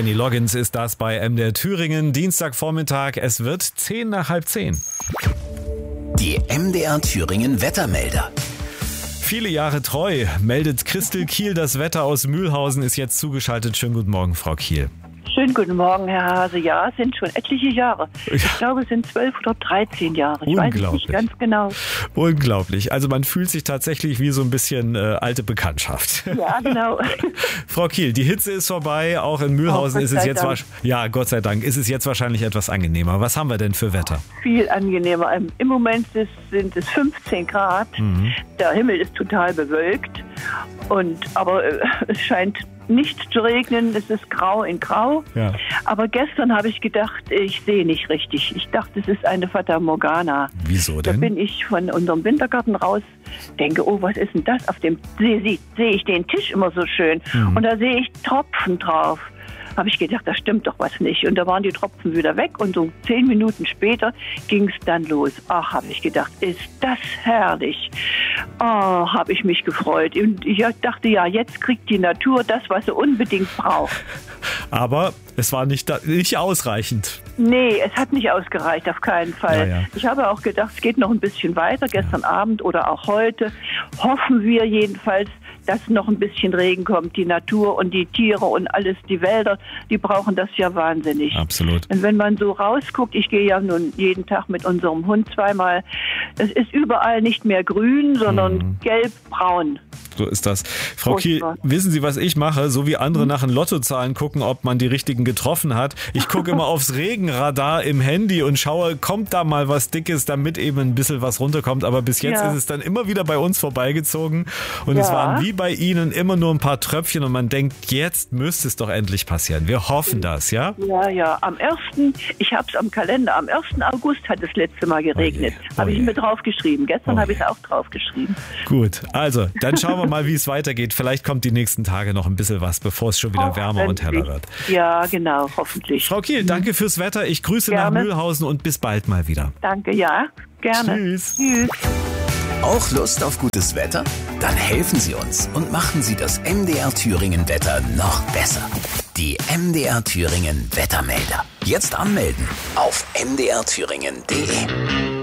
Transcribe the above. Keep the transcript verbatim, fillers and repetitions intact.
Kenny Loggins ist das bei M D R Thüringen. Dienstagvormittag, es wird zehn nach halb zehn. Die M D R Thüringen Wettermelder. Viele Jahre treu meldet Christel Kiel das Wetter aus Mühlhausen, ist jetzt zugeschaltet. Schönen guten Morgen, Frau Kiel. Schönen guten Morgen, Herr Hase. Ja, es sind schon etliche Jahre. Ich Ja. glaube, es sind zwölf oder dreizehn Jahre. Ich weiß es Unglaublich. nicht ganz genau. Unglaublich. Also man fühlt sich tatsächlich wie so ein bisschen äh, alte Bekanntschaft. Ja, genau. Frau Kiel, die Hitze ist vorbei. Auch in Mühlhausen Oh, ist Gott es sei jetzt Dank. wahrscheinlich, ja, Gott sei Dank, ist es jetzt wahrscheinlich etwas angenehmer. Was haben wir denn für Wetter? Viel angenehmer. Im im Moment ist, sind es fünfzehn Grad. Mhm. Der Himmel ist total bewölkt. Und, aber äh, es scheint nicht zu regnen. Es ist grau in grau. Ja. Aber gestern habe ich gedacht, ich sehe nicht richtig. Ich dachte, es ist eine Fata Morgana. Wieso Da denn? bin ich von unserem Wintergarten raus, denke, oh, was ist denn das? Auf dem sehe seh, seh ich den Tisch immer so schön. Mhm. Und da sehe ich Tropfen drauf. Habe ich gedacht, da stimmt doch was nicht. Und da waren die Tropfen wieder weg und so zehn Minuten später ging es dann los. Ach, habe ich gedacht, ist das herrlich. Oh, habe ich mich gefreut. Und ich dachte, ja, jetzt kriegt die Natur das, was sie unbedingt braucht. Aber es war nicht, da, nicht ausreichend. Nee, es hat nicht ausgereicht, auf keinen Fall. Ja, ja. Ich habe auch gedacht, es geht noch ein bisschen weiter, gestern Abend oder auch heute. Hoffen wir jedenfalls, dass noch ein bisschen Regen kommt. Die Natur und die Tiere und alles, die Wälder, die brauchen das ja wahnsinnig. Absolut. Und wenn man so rausguckt, ich gehe ja nun jeden Tag mit unserem Hund zweimal, es ist überall nicht mehr grün, sondern Mhm. gelb-braun. So ist das. Frau Kiel, Furchtbar. wissen Sie, was ich mache? So wie andere nach den Lottozahlen gucken, ob man die richtigen getroffen hat. Ich gucke immer aufs Regenradar im Handy und schaue, kommt da mal was Dickes, damit eben ein bisschen was runterkommt. Aber bis jetzt Ja. ist es dann immer wieder bei uns vorbeigezogen. Und es Ja. waren wie bei Ihnen immer nur ein paar Tröpfchen und man denkt, jetzt müsste es doch endlich passieren. Wir hoffen das, ja? Ja, ja, am ersten, ich habe es am Kalender, am ersten August hat es letzte Mal geregnet. Oh je, oh Habe ich je. mir draufgeschrieben. Gestern Oh habe ich je. es auch draufgeschrieben. Gut, also dann schauen wir mal, wie es weitergeht. Vielleicht kommt die nächsten Tage noch ein bisschen was, bevor es schon wieder wärmer und heller wird. Ja, genau, hoffentlich. Frau Kiel, danke fürs Wetter. Ich grüße Gerne. nach Mühlhausen und bis bald mal wieder. Danke, ja, gerne. Tschüss. Tschüss. Auch Lust auf gutes Wetter? Dann helfen Sie uns und machen Sie das M D R Thüringen Wetter noch besser. Die M D R Thüringen Wettermelder. Jetzt anmelden auf m d r thüringen punkt d e.